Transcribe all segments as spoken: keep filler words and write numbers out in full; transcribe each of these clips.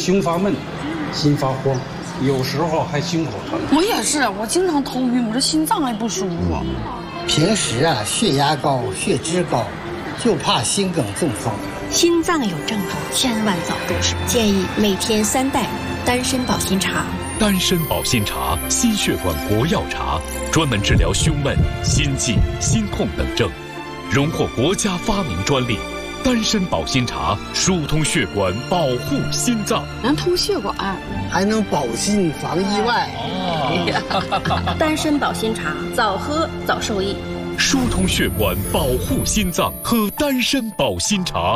胸发闷，心发慌，有时候还心口疼。 我也是，我经常头晕，我这心脏还不舒服。 平时啊，血压高，血脂高，就怕心梗中风。 心脏有症状，千万早重视。建议每天三袋丹参保心茶。 丹参保心茶，心血管国药茶，专门治疗胸闷、心悸、心痛等症，荣获国家发明专利。丹参保心茶疏通血管，保护心脏， 能通血管， 还能保心防意外。 哦、丹参保心茶，早喝早受益。 疏通血管，保护心脏，喝丹参保心茶。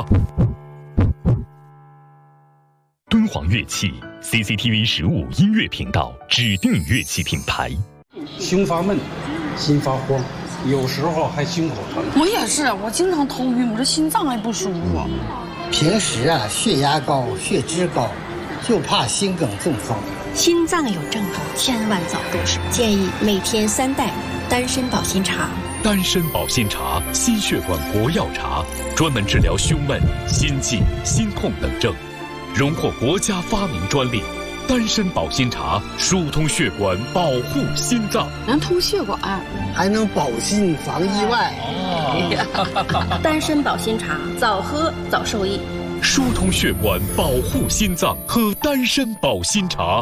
敦煌乐器 C C T V 十五音乐频道指定乐器品牌。 胸发闷，心发慌，有时候还心口疼。 我也是，我经常头晕，我这心脏还不舒服。 平时啊，血压高，血脂高，就怕心梗中风。 心脏有症状，千万早重视。建议每天三袋丹参保心茶。 丹参保心茶，心血管国药茶，专门治疗胸闷、心悸、心痛等症，荣获国家发明专利。丹参保心茶疏通血管，保护心脏， 能通血管， 还能保心防意外。 哦、丹参保心茶，早喝早受益。 疏通血管，保护心脏，喝丹参保心茶。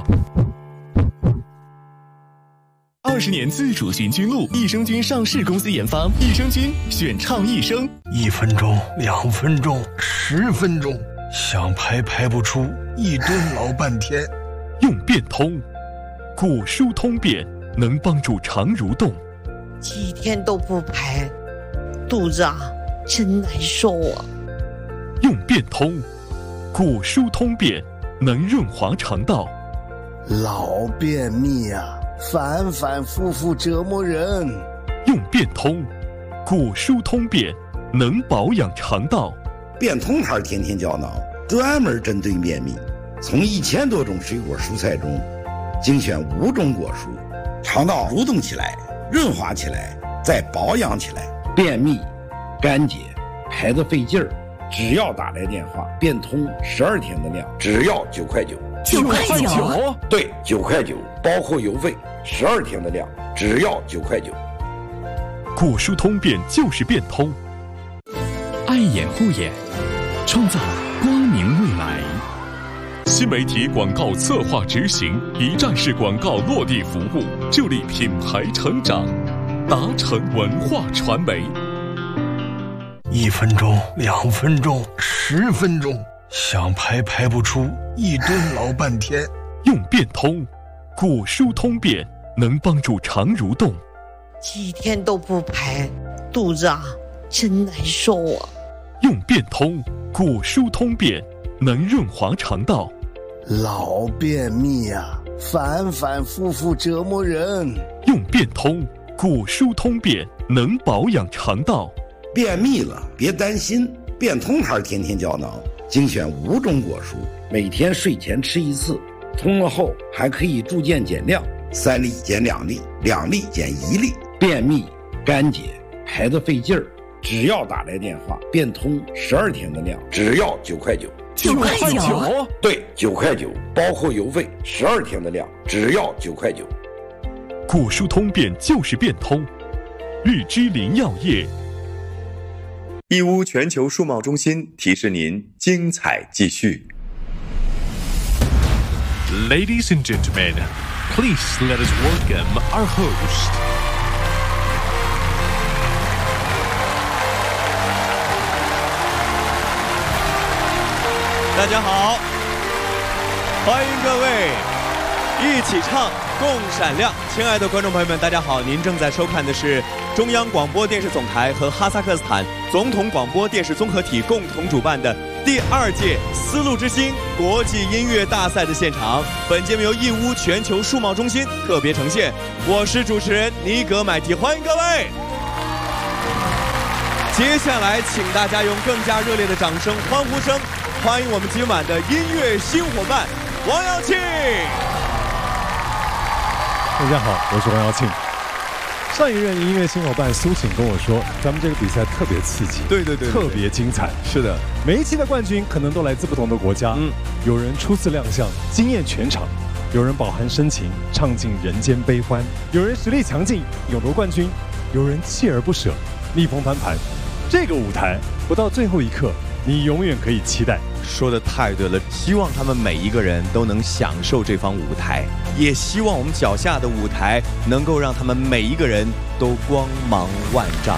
二十年自主寻菌露，益生菌上市公司研发，益生菌选畅益生。 一分钟、两分钟、十分钟，想排排不出，一蹲老半天。 用便通，果蔬通便，能帮助肠蠕动。 几天都不排，肚子啊真难受啊。 用便通，果蔬通便，能润滑肠道。 老便秘啊，反反复复折磨人。 用便通，果蔬通便，能保养肠道。 便通牌天天胶囊，专门针对便秘。从一千多种水果蔬菜中精选五种果蔬，肠道蠕动起来，润滑起来，再保养起来。便秘、干结、排得费劲儿，只要打来电话，便通十二天的量，只要九块九。 九块九？ 对，九块九，包括邮费。十二天的量，只要九块九。 果蔬通便就是便通。 爱眼护眼，创造光明未来。 新媒体广告策划执行，一站式广告落地服务，助力品牌成长。达成文化传媒。 一分钟、两分钟、十分钟，想排排不出，一蹲老半天。 用便通，果蔬通便，能帮助肠蠕动。 几天都不排，肚子啊真难受啊。 用便通，果蔬通便，能润滑肠道。 老便秘啊，反反复复折磨人。 用便通，果蔬通便，能保养肠道。 便秘了别担心，便通牌天天胶囊，精选五种果蔬，每天睡前吃一次，通了后还可以逐渐减量，三粒减两粒，两粒减一粒。便秘、干结、排得费劲儿，只要打来电话，便通十二天的量，只要九块九。 九块九？ 对，九块九，包括邮费。十二天的量，只要九块九。 果蔬通便就是便通。绿之林药业。 义乌全球数贸中心提示您精彩继续。 Ladies and gentlemen, please let us welcome our host. 大家好，欢迎各位一起唱共闪亮。亲爱的观众朋友们，大家好，您正在收看的是中央广播电视总台和哈萨克斯坦总统广播电视综合体共同主办的第二届丝路之星国际音乐大赛的现场。本节目由义乌全球数贸中心特别呈现，我是主持人尼格买提，欢迎各位。接下来请大家用更加热烈的掌声、欢呼声欢迎我们今晚的音乐新伙伴王耀庆。 大家好，我是王耀庆。上一任音乐新伙伴苏醒跟我说，咱们这个比赛特别刺激， 对对 对, 对， 特别精彩。 是的， 每一期的冠军可能都来自不同的国家，嗯，有人初次亮相惊艳全场，有人饱含深情唱尽人间悲欢，有人实力强劲勇夺冠军，有人锲而不舍逆风翻盘。这个舞台不到最后一刻，你永远可以期待。 说的太对了，希望他们每一个人都能享受这方舞台，也希望我们脚下的舞台能够让他们每一个人都光芒万丈。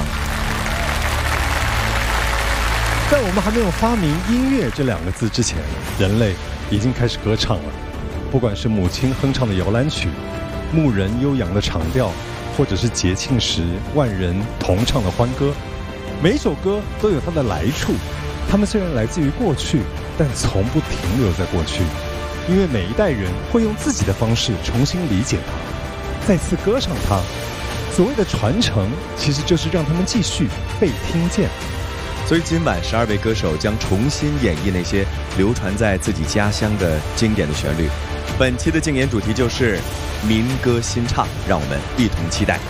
在我们还没有发明音乐这两个字之前，人类已经开始歌唱了。不管是母亲哼唱的摇篮曲，牧人悠扬的长调，或者是节庆时万人同唱的欢歌，每一首歌都有它的来处。它们虽然来自于过去，但从不停留在过去，因为每一代人会用自己的方式重新理解它，再次歌唱它。所谓的传承，其实就是让他们继续被听见。 所以今晚十二位歌手将重新演绎那些流传在自己家乡的经典的旋律。本期的竞演主题就是民歌新唱，让我们一同期待。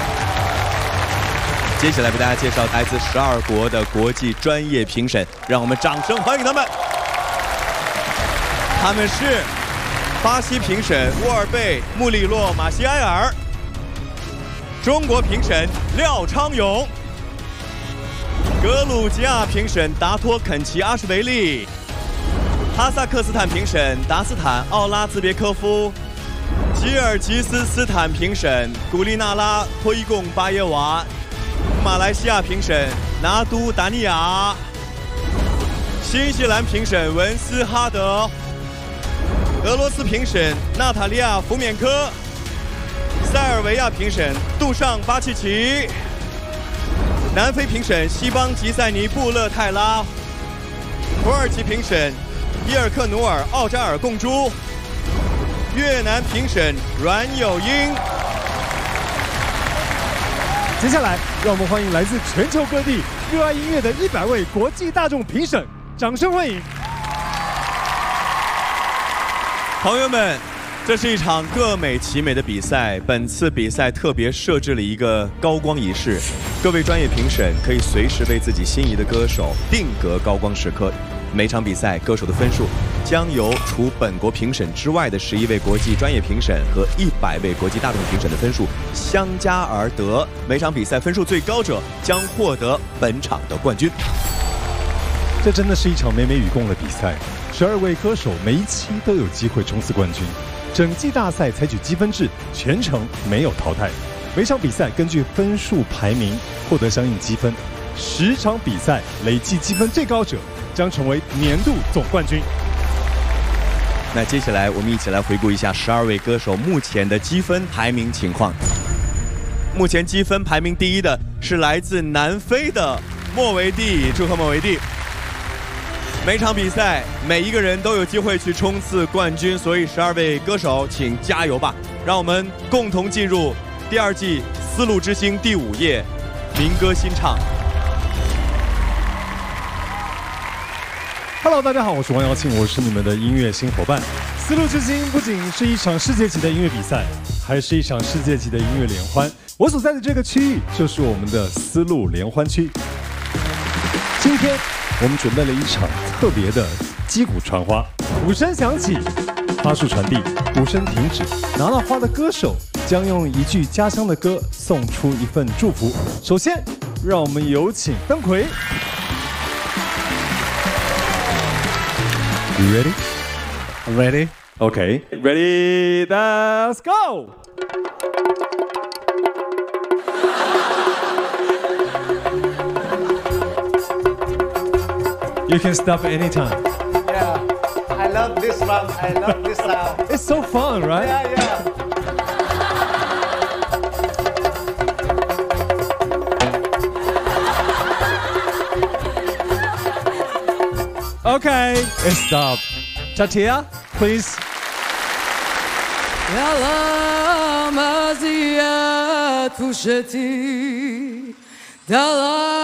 接下来为大家介绍来自十二国的国际专业评审，让我们掌声欢迎他们。他们是巴西评审沃尔贝·穆里洛·马西埃尔，中国评审廖昌永，格鲁吉亚评审达托肯齐阿什维利，哈萨克斯坦评审达斯坦奥拉兹别科夫，吉尔吉斯斯坦评审古利纳拉托伊贡巴耶娃，马来西亚评审拿督达尼亚，新西兰评审文斯哈德，俄罗斯评审娜塔莉亚福缅科，塞尔维亚评审杜尚巴契奇，南非评审西邦吉塞尼布勒泰拉，土耳其评审伊尔克努尔奥扎尔贡珠，越南评审阮有英。 接下来，让我们欢迎来自全球各地热爱音乐的一百位国际大众评审，掌声欢迎！ 朋友们，这是一场各美其美的比赛。本次比赛特别设置了一个高光仪式，各位专业评审可以随时为自己心仪的歌手定格高光时刻。每场比赛歌手的分数将由除本国评审之外的十一位国际专业评审和一百位国际大众评审的分数相加而得，每场比赛分数最高者将获得本场的冠军。 这真的是一场美美与共的比赛，十二位歌手每一期都有机会冲刺冠军。整季大赛采取积分制，全程没有淘汰，每场比赛根据分数排名获得相应积分，十场比赛累计积分最高者将成为年度总冠军。 那接下来我们一起来回顾一下十二位歌手目前的积分排名情况。目前积分排名第一的是来自南非的莫维蒂，祝贺莫维蒂。每场比赛每一个人都有机会去冲刺冠军，所以十二位歌手请加油吧！让我们共同进入第二季丝路之星第五页民歌新唱。 Hello， 大家好，我是王瑶庆，我是你们的音乐新伙伴。丝路之星不仅是一场世界级的音乐比赛，还是一场世界级的音乐联欢。我所在的这个区域就是我们的丝路联欢区。今天我们准备了一场特别的击鼓传花，鼓声响起，花束传递，鼓声停止，拿到花的歌手将用一句家乡的歌送出一份祝福。首先，让我们有请灯魁。You ready? I'm ready. Okay. Ready? Let's go! You can stop anytime. Yeah, I love this one. I love this sound. It's so fun, right? Yeah, yeah. Okay, it's stop. Chatia, please. يا لا مازيات وشتي